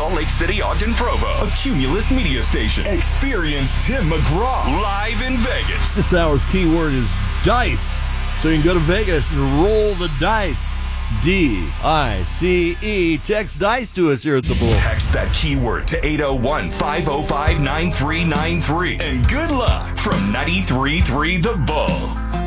Salt Lake City, Ogden, Provo. A Cumulus media station. Experience Tim McGraw live in Vegas. This hour's keyword is dice. So you can go to Vegas and roll the dice. D-I-C-E. Text DICE to us here at the Bull. Text that keyword to 801-505-9393. And good luck from 93.3 The Bull.